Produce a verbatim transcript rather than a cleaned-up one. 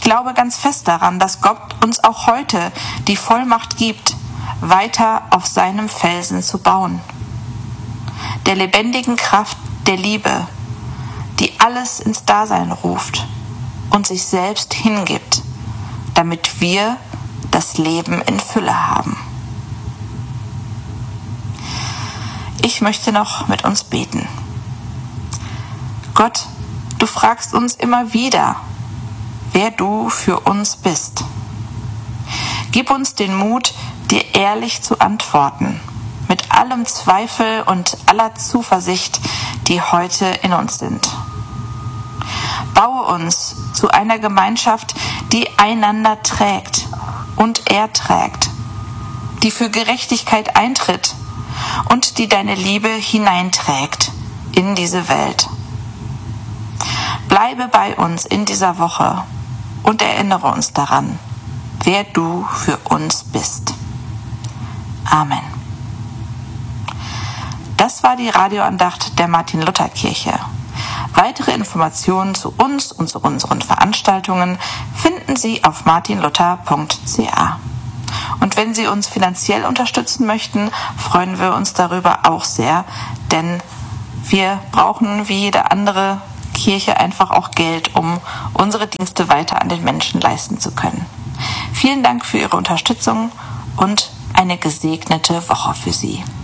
glaube ganz fest daran, dass Gott uns auch heute die Vollmacht gibt, weiter auf seinem Felsen zu bauen. Der lebendigen Kraft der Liebe, die alles ins Dasein ruft und sich selbst hingibt, damit wir das Leben in Fülle haben. Ich möchte noch mit uns beten. Gott, du fragst uns immer wieder, wer du für uns bist. Gib uns den Mut, dir ehrlich zu antworten, mit allem Zweifel und aller Zuversicht, die heute in uns sind. Baue uns zu einer Gemeinschaft, die einander trägt und erträgt, die für Gerechtigkeit eintritt und die deine Liebe hineinträgt in diese Welt. Bleibe bei uns in dieser Woche und erinnere uns daran, wer du für uns bist. Amen. Das war die Radioandacht der Martin-Luther-Kirche. Weitere Informationen zu uns und zu unseren Veranstaltungen finden Sie auf martin luther punkt c a. Und wenn Sie uns finanziell unterstützen möchten, freuen wir uns darüber auch sehr, denn wir brauchen wie jede andere Kirche einfach auch Geld, um unsere Dienste weiter an den Menschen leisten zu können. Vielen Dank für Ihre Unterstützung und eine gesegnete Woche für Sie.